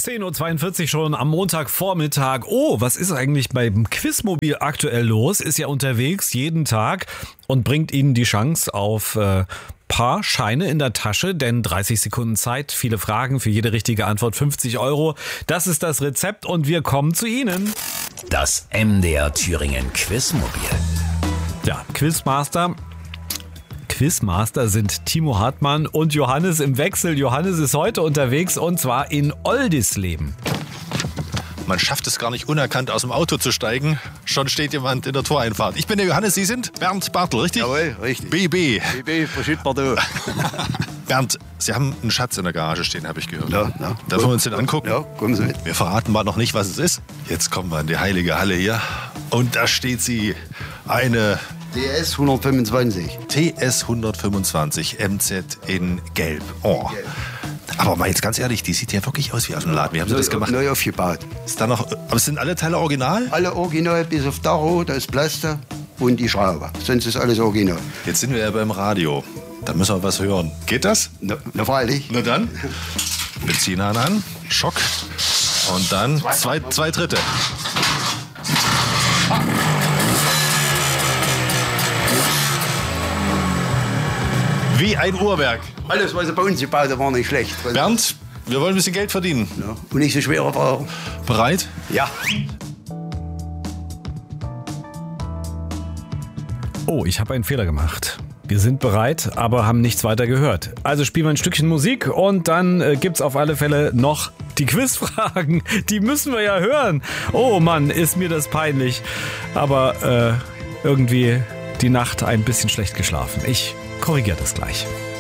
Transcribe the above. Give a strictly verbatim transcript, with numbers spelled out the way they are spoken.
zehn Uhr zweiundvierzig schon am Montagvormittag. Oh, was ist eigentlich beim Quizmobil aktuell los? Ist ja unterwegs jeden Tag und bringt Ihnen die Chance auf äh, paar Scheine in der Tasche, denn dreißig Sekunden Zeit, viele Fragen, für jede richtige Antwort fünfzig Euro. Das ist das Rezept und wir kommen zu Ihnen. Das M D R Thüringen Quizmobil. Ja, Quizmaster. Quizmaster sind Timo Hartmann und Johannes im Wechsel. Johannes ist heute unterwegs und zwar in Oldisleben. Man schafft es gar nicht unerkannt aus dem Auto zu steigen. Schon steht jemand in der Toreinfahrt. Ich bin der Johannes, Sie sind Bernd Bartel, richtig? Jawohl, richtig. B B. B B, Brigitte Bardot. Bernd, Sie haben einen Schatz in der Garage stehen, habe ich gehört. Ja, ja. Dürfen wir uns den angucken? Ja, kommen Sie mit. Wir verraten mal noch nicht, was es ist. Jetzt kommen wir in die heilige Halle hier. Und da steht sie, eine T S hundertfünfundzwanzig. T S hundertfünfundzwanzig M Z in Gelb. Oh. Aber mal jetzt ganz ehrlich, die sieht ja wirklich aus wie aus dem Laden. Wie haben Sie das gemacht? Neu aufgebaut. Ist da noch, aber sind alle Teile original? Alle original, bis auf Daro, das Plaster und die Schraube. Sonst ist alles original. Jetzt sind wir ja beim Radio. Da müssen wir was hören. Geht das? Na, na freilich. Na dann. Benzinhahn an, Schock und dann zwei, zwei Dritte. Wie ein Uhrwerk. Alles, was sie bei uns gebaut haben, war nicht schlecht. Bernd, wir wollen ein bisschen Geld verdienen. Ja. Und nicht so schwere Fragen. Bereit? Ja. Oh, ich habe einen Fehler gemacht. Wir sind bereit, aber haben nichts weiter gehört. Also spielen wir ein Stückchen Musik und dann äh, gibt's auf alle Fälle noch die Quizfragen. Die müssen wir ja hören. Oh Mann, ist mir das peinlich. Aber äh, irgendwie die Nacht ein bisschen schlecht geschlafen. Ich korrigiere das gleich.